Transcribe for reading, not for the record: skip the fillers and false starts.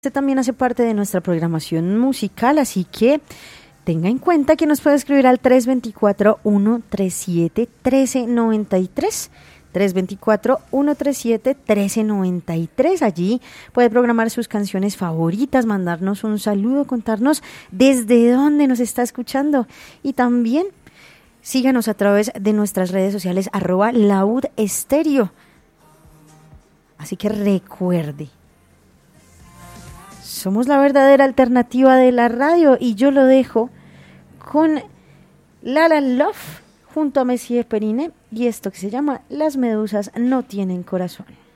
Este también hace parte de nuestra programación musical, así que tenga en cuenta que nos puede escribir al 324-137-1393. 324-137-1393. Allí puede programar sus canciones favoritas, mandarnos un saludo, contarnos desde dónde nos está escuchando. Y también síganos a través de nuestras redes sociales, @laudestéreo. Así que recuerde, somos la verdadera alternativa de la radio, y yo lo dejo con La La Love junto a Messier Perine y esto que se llama Las medusas no tienen corazón.